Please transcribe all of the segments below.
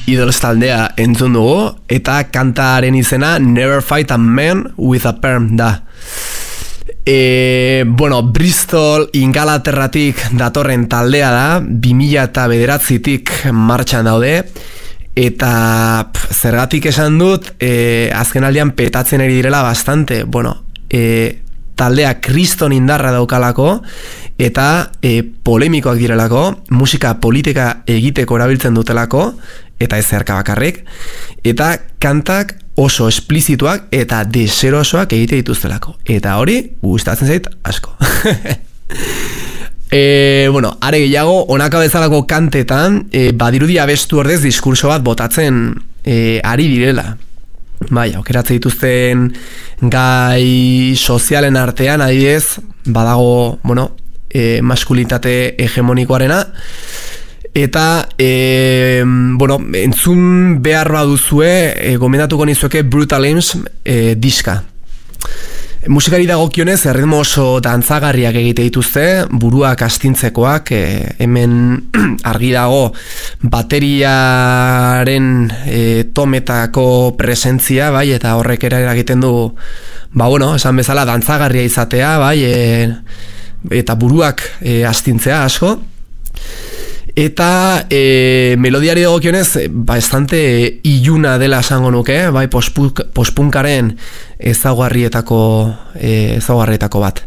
Idols taldea entzun dugu, eta kantaren izena Never Fight a Man with a Perm da. Bristol Ingalaterratik datorren taldea da, 2009tik martxan daude, eta zergatik esan dut, azken aldean petatzen ari direla bastante, taldea kriston indarra daukalako, eta polemikoak direlako, musika politika egiteko erabiltzen dutelako, eta ez zerka bakarrik, eta kantak oso esplizituak eta deserosoak egite dituztelako. Eta hori, gustatzen zait asko. Are gehiago, honaka bezalako kantetan, badirudi abestu ordez diskurso bat botatzen ari direla. Bai, aukeratzen dituzten gai sozialen artean, adibidez, badago, maskulitate hegemonikoarena, eta entzun behar baduzue gomendatuko nizueke Brutal Aims diska. Musikari dagokionez erritmo oso dantzagarriak egite dituzte, buruak astintzekoak, hemen argi dago bateriaren tometako presentzia, bai, eta horrek ere egiten du, esan bezala dantzagarria izatea, bai, eta buruak astintzea asko. Eta melodiari dagokionez bastante iluna dela esango nuke, bai, postpunkaren ezaugarrietako bat.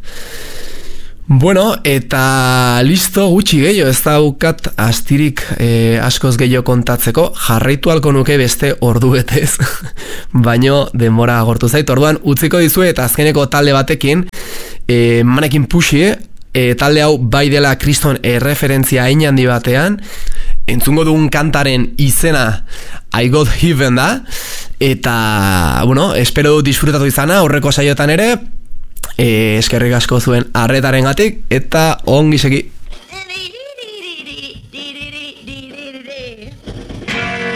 Eta listo, gutxi gehiago, ez daukat astirik askoz gehiago kontatzeko, jarraitu halko nuke beste ordu betez, baino denbora agortu zait. Orduan utziko dizue eta azkeneko talde batekin, Mannequin Pussy, talde hau bai dela kriston erreferentzia hain handi batean, entzungo dugun kantaren izena I Got Heaven da, eta, espero dut disfrutatu izana, aurreko saiotan ere, eskerrik asko zuen arretarengatik, eta ongi segi.